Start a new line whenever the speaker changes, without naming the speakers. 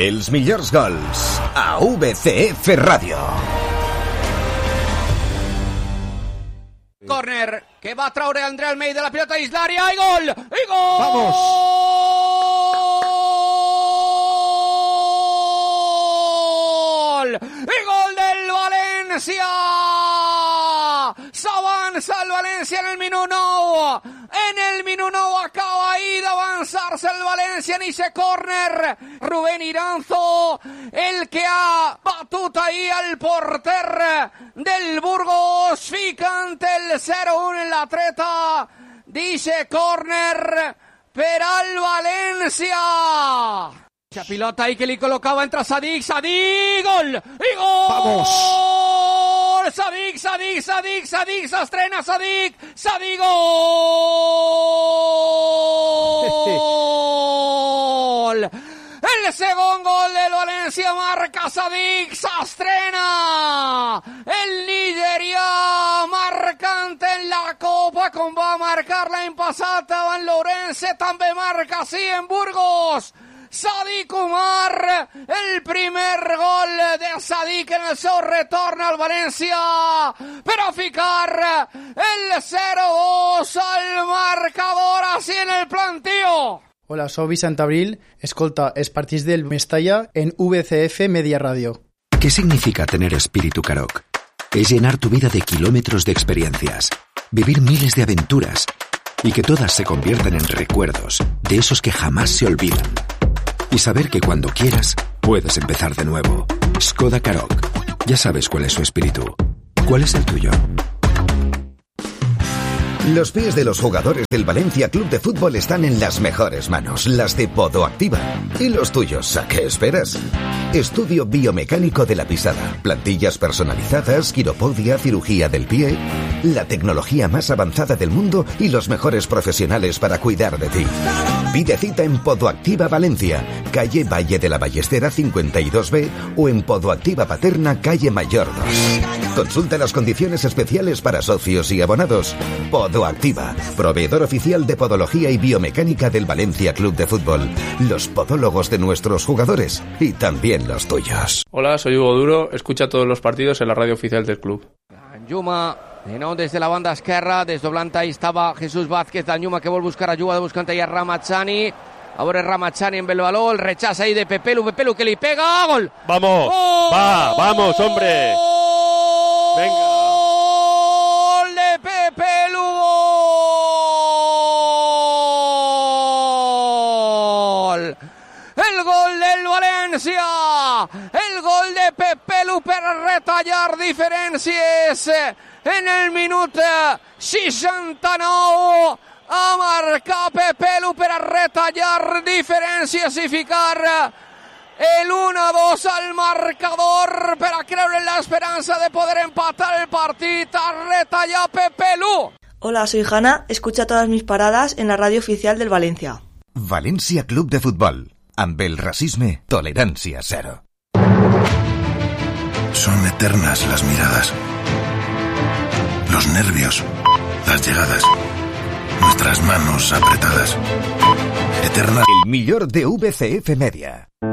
Els millors gols a VCF Ràdio.
Córner, que va traure André Almeida, la pilota dins l'àrea, i gol! I gol!
Vamos!
I gol del València! S'avança el València en el minut 9. En el minut 9 acaba ahí d'avançar-se el València en ese córner. Rubén Iranzo, el que ha batut ahí al porter del Burgos, ficant el 0-1 en la treta d'ese córner per al València. Esa pilota ahí que li col·locava entre Sadik, gol! I gol!
Vamos!
Sadik, s'estrena Sadik, gol! El segon gol del València marca Sadik, s'estrena el nigerià marcant en la Copa com va marcar l'any passat davant l'Ourense, també marca així en Burgos. Sadik Umar, el primer gol de Sadik en el seu retorn al València per a ficar el 0-2 al marcador així en el plantío.
Hola, soy Vicent Abril, escolta els partits del Mestalla en VCF Media Radio.
¿Qué significa tener espíritu Karoq? Es llenar tu vida de kilómetros de experiencias, vivir miles de aventuras y que todas se conviertan en recuerdos de esos que jamás se olvidan. Y saber que cuando quieras, puedes empezar de nuevo. Skoda Karoq. Ya sabes cuál es su espíritu. ¿Cuál es el tuyo?
Los pies de los jugadores del Valencia Club de Fútbol están en las mejores manos, las de Podoactiva. ¿Y los tuyos? ¿A qué esperas? Estudio biomecánico de la pisada, plantillas personalizadas, quiropodia, cirugía del pie, la tecnología más avanzada del mundo y los mejores profesionales para cuidar de ti. Pide cita en Podoactiva Valencia, calle Valle de la Ballestera 52B o en Podoactiva Paterna, calle Mayor 2. Consulta las condiciones especiales para socios y abonados. Podoactiva, proveedor oficial de podología y biomecánica del Valencia Club de Fútbol. Los podólogos de nuestros jugadores y también los tuyos.
Hola, soy Hugo Duro, escucha todos los partidos en la radio oficial del club.
Danjuma, de nou des de la banda esquerra, desdoblant ahí estava Jesús Vázquez, Danjuma que vol buscar ajuda, buscant ahí a Ramazani. A veure Ramazani en el baló, el rechaza ahí de Pepelu que li pega, gol!
¡Vamos!
¡Oh!
¡Va! ¡Vamos, hombre! ¡Venga!
¡Gol de Pepelu! ¡Gol! El gol del València! El gol de Pepelu per retallar diferències en el minut 69. A marcar Pepelu per a retallar diferències i ficar el 1-2 al marcador per a creure en la esperanza de poder empatar el partit. A retallar Pepelu.
Hola, soy Hanna, escucha todas mis paradas en la radio oficial del Valencia.
Valencia Club de Fútbol. Amb el racisme, tolerancia cero.
Son eternas las miradas, los nervios, las llegadas, nuestras manos apretadas. Eterna.
El millor de VCF Media.